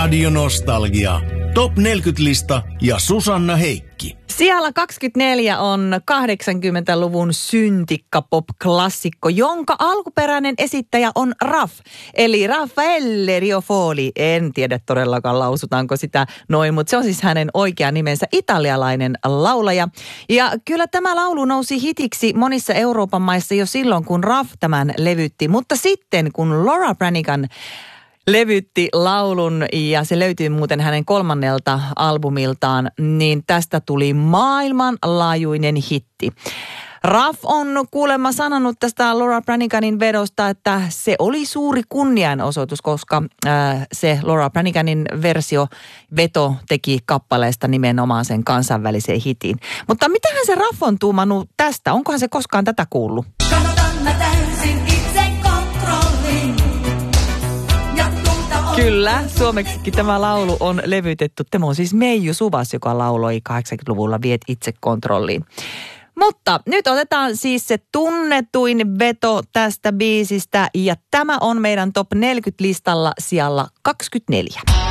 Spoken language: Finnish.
Radio Nostalgia. Top 40-lista ja Susanna Heikki. Siellä 24 on 80-luvun syntikka-pop-klassikko, jonka alkuperäinen esittäjä on Raff, eli Raffaele Riofoli. En tiedä todellakaan lausutaanko sitä noin, mutta se on siis hänen oikea nimensä, italialainen laulaja. Ja kyllä tämä laulu nousi hitiksi monissa Euroopan maissa jo silloin, kun Raff tämän levytti, mutta sitten kun Laura Branigan levytti laulun ja se löytyy muuten hänen 3. albumiltaan, niin tästä tuli maailmanlaajuinen hitti. Raff on kuulemma sanonut tästä Laura Braniganin vedosta, että se oli suuri kunnianosoitus, koska se Laura Braniganin veto teki kappaleesta nimenomaan sen kansainväliseen hitin. Mutta mitähän se Raff on tuumannut tästä? Onkohan se koskaan tätä kuullut? Kyllä, suomeksikin tämä laulu on levytetty. Tämä on siis Meiju Suvas, joka lauloi 80-luvulla Viet itse kontrolliin. Mutta nyt otetaan siis se tunnetuin veto tästä biisistä ja tämä on meidän Top 40-listalla sijalla 24.